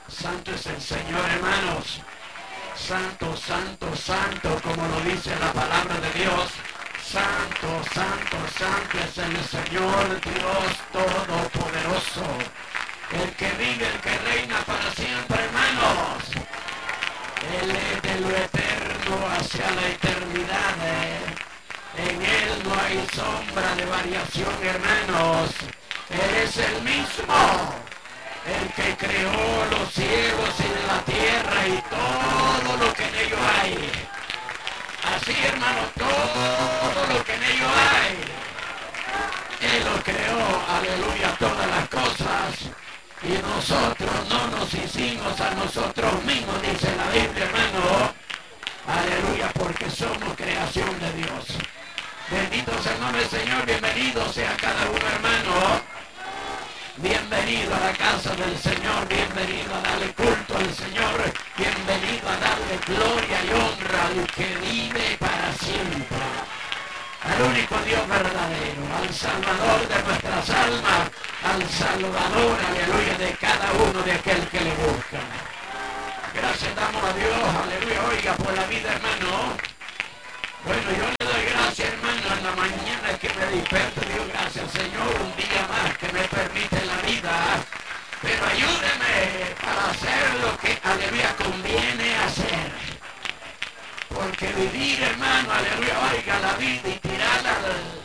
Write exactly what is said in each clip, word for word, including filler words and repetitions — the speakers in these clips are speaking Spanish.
Santo es el Señor, hermanos. Santo, santo, santo, como lo dice la palabra de Dios. Santo, santo, santo es el Señor Dios Todopoderoso. El que vive, el que reina para siempre, hermanos. Él es de lo eterno hacia la eternidad. En Él no hay sombra de variación, hermanos. Él es el mismo. El que creó los cielos y la tierra y todo lo que en ellos hay. Así, hermanos, todo lo que en ellos hay. Él lo creó, aleluya, todas las cosas. Y nosotros no nos hicimos a nosotros mismos, dice la Biblia, hermano. Aleluya, porque somos creación de Dios. Bendito sea el nombre del Señor. Bienvenido sea cada uno, hermano. Bienvenido a la casa del Señor, bienvenido a darle culto al Señor, bienvenido a darle gloria y honra al que vive para siempre, al único Dios verdadero, al Salvador de nuestras almas, al Salvador, aleluya, de cada uno de aquel que le busca. Gracias damos a Dios, aleluya, oiga, por la vida, hermano. Bueno, yo le doy gracias, hermano, en la mañana que me despierto, digo gracias, Señor, un día más que me permite la vida, pero ayúdeme para hacer lo que, aleluya, conviene hacer. Porque vivir, hermano, aleluya, oiga, la vida y tirarla al,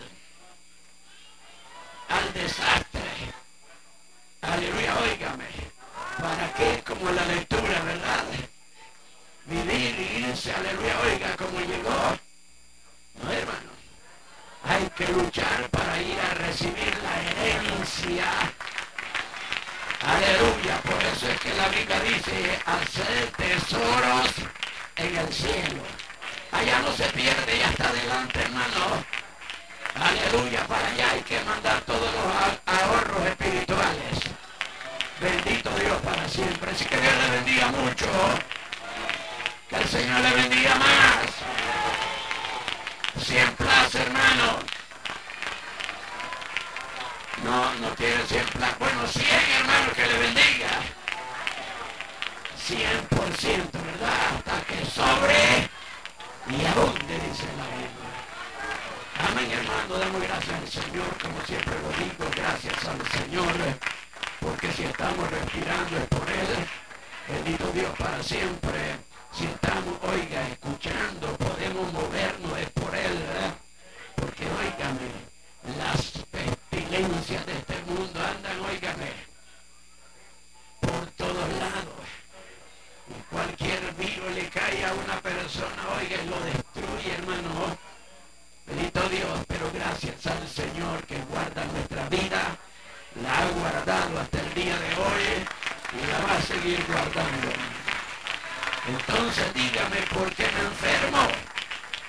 al desastre, aleluya, óigame, ¿para qué? Como la lectura, ¿verdad? Vivir y irse, aleluya, oiga, como llegó. No, hermano, hay que luchar para ir a recibir la herencia. Aleluya, por eso es que la Biblia dice, hacer tesoros en el cielo. Allá no se pierde, ya está adelante, hermano. Aleluya, para allá hay que mandar todos los ahorros espirituales. Bendito Dios para siempre. Así que Dios le bendiga mucho. Que el Señor le bendiga más. Cien plaza, hermano. No, no tiene cien plaza. Bueno, cien, hermano, que le bendiga. Cien por ciento, ¿verdad? Hasta que sobre y abunde, dice la Biblia. Amén, hermano. Damos gracias al Señor, como siempre lo digo. Gracias al Señor, porque si estamos respirando es por Él. Bendito Dios para siempre. Si estamos, oiga, escuchando, podemos movernos, es por Él, ¿verdad? Porque, óigame, las pestilencias de este mundo andan, óigame, por todos lados. Y cualquier virus le cae a una persona, oiga, y lo destruye, hermano. Bendito Dios, pero gracias al Señor que guarda nuestra vida, la ha guardado hasta el día de hoy y la va a seguir guardando. Entonces dígame, ¿por qué me enfermo?